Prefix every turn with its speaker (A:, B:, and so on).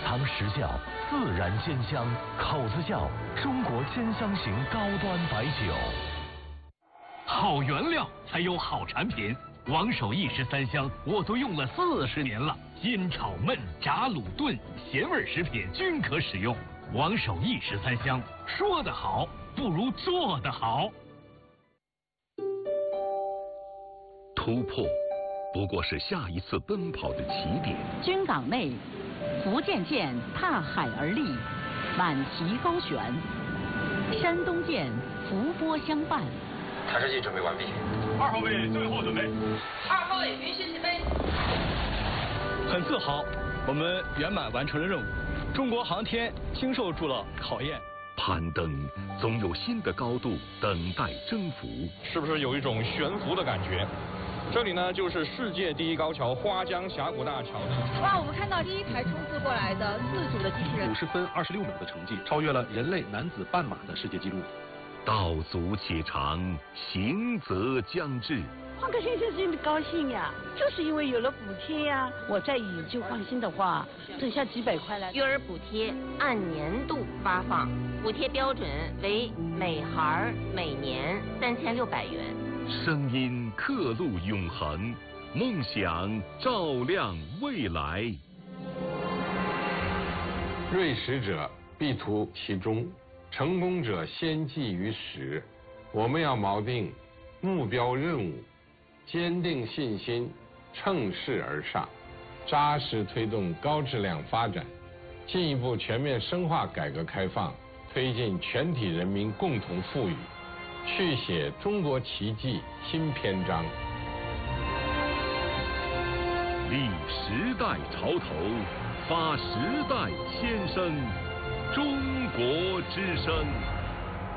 A: 藏实效，自然鲜香，口子窖中国鲜香型高端白酒。好原料才有好产品，王守义13香我都用了40年了，煎炒焖炸卤炖咸味食品均可使用。王守义13香，说得好不如做得好。
B: 突破不过是下一次奔跑的起点。
C: 军港内，福建舰踏海而立，满旗高悬；山东舰伏波相伴。
D: 探视机准备完毕。
E: 2号位最后准备。
F: 2号位允许起飞。
G: 很自豪，我们圆满完成了任务。中国航天经受住了考验。
B: 攀登总有新的高度等待征服。
E: 是不是有一种悬浮的感觉？这里呢，就是世界第一高桥花江峡谷大桥。
F: 哇，我们看到第一台冲刺过来的自主的机器人，
H: 50分26秒的成绩，超越了人类男子半马的世界纪录。
B: 道阻且长，行则将至。
I: 换个先生心里高兴呀，就是因为有了补贴呀。我再以旧换新的话，省下几百块来。
J: 育儿补贴按年度发放，补贴标准为每孩每年3600元。
B: 声音刻录永恒，梦想照亮未来。
K: 锐实者必图其中，成功者先记于始。我们要锚定目标任务，坚定信心，乘势而上，扎实推动高质量发展，进一步全面深化改革开放，推进全体人民共同富裕，续写中国奇迹新篇章。
B: 立时代潮头，发时代先声，中国之声。